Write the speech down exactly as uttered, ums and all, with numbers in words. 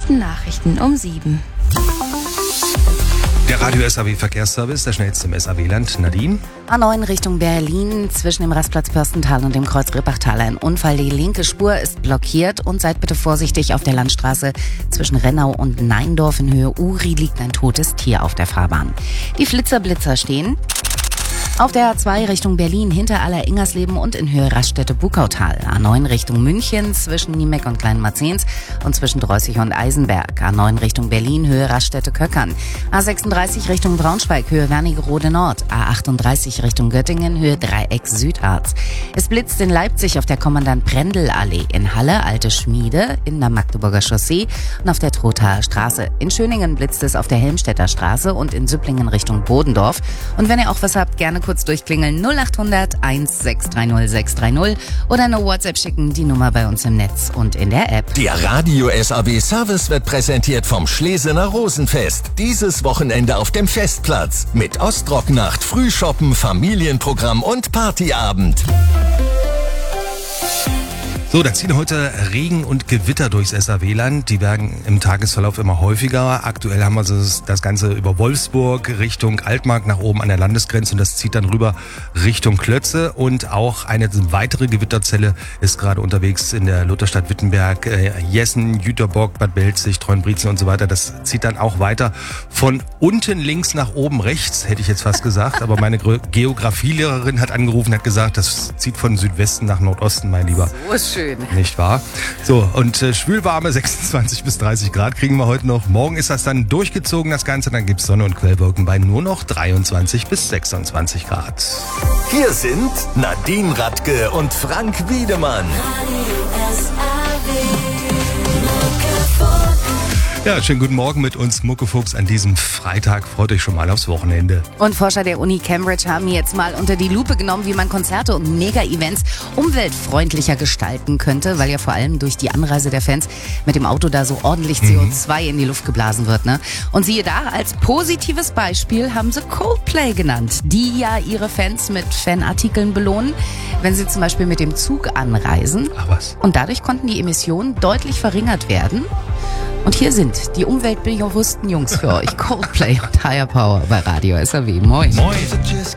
schnellsten Nachrichten um sieben. Der Radio S A W Verkehrsservice, der schnellste im S A W-Land. Nadine? A neun Richtung Berlin, zwischen dem Rastplatz Pörstental und dem Kreuz Rippachtal ein Unfall. Die linke Spur ist blockiert und seid bitte vorsichtig auf der Landstraße zwischen Rennau und Neindorf in Höhe Uri liegt ein totes Tier auf der Fahrbahn. Die Flitzer-Blitzer stehen auf der A zwei Richtung Berlin hinter Aller-Ingersleben und in Höhe Raststätte-Bukautal. A neun Richtung München zwischen Niemeck und Kleinmarzens und zwischen Dreußig und Eisenberg. A neun Richtung Berlin Höhe Raststätte-Köckern. A sechsunddreißig Richtung Braunschweig Höhe Wernigerode Nord. A achtunddreißig Richtung Göttingen Höhe Dreieck Südharz. Es blitzt in Leipzig auf der Kommandant-Brendel-Allee, in Halle Alte Schmiede, in der Magdeburger Chaussee und auf der Trothaer Straße. In Schöningen blitzt es auf der Helmstedter Straße und in Süpplingen Richtung Bodendorf. Und wenn ihr auch was habt, gerne kurz durchklingeln null acht hundert eins sechs drei null sechs drei null oder eine WhatsApp schicken, die Nummer bei uns im Netz und in der App. Der Radio S A W Service wird präsentiert vom Schlesener Rosenfest. Dieses Wochenende auf dem Festplatz mit Ostrocknacht, Frühshoppen, Familienprogramm und Partyabend. So, da ziehen heute Regen und Gewitter durchs S A W-Land. Die werden im Tagesverlauf immer häufiger. Aktuell haben wir das, das Ganze über Wolfsburg Richtung Altmark nach oben an der Landesgrenze und das zieht dann rüber Richtung Klötze. Und auch eine weitere Gewitterzelle ist gerade unterwegs in der Lutherstadt Wittenberg, äh, Jessen, Jüterbock, Bad Belzig, Treuenbrietzen und so weiter. Das zieht dann auch weiter von unten links nach oben rechts, hätte ich jetzt fast gesagt. Aber meine Geografielehrerin hat angerufen, hat gesagt, das zieht von Südwesten nach Nordosten, mein Lieber. So ist schön. Nicht wahr? So, und äh, schwülwarme sechsundzwanzig bis dreißig Grad kriegen wir heute noch. Morgen ist das dann durchgezogen, das Ganze. Dann gibt's Sonne und Quellwolken bei nur noch dreiundzwanzig bis sechsundzwanzig Grad. Hier sind Nadine Radke und Frank Wiedemann. Ja, schönen guten Morgen mit uns Muckefuchs an diesem Freitag. Freut euch schon mal aufs Wochenende. Und Forscher der Uni Cambridge haben jetzt mal unter die Lupe genommen, wie man Konzerte und Mega-Events umweltfreundlicher gestalten könnte, weil ja vor allem durch die Anreise der Fans mit dem Auto da so ordentlich C O zwei mhm. in die Luft geblasen wird, ne? Und siehe da, als positives Beispiel haben sie Coldplay genannt, die ja ihre Fans mit Fanartikeln belohnen, wenn sie zum Beispiel mit dem Zug anreisen. Ach was. Und dadurch konnten die Emissionen deutlich verringert werden. Und hier sind die umweltbewussten Jungs für euch. Coldplay und Higher Power bei Radio S A W. Moin. Moin.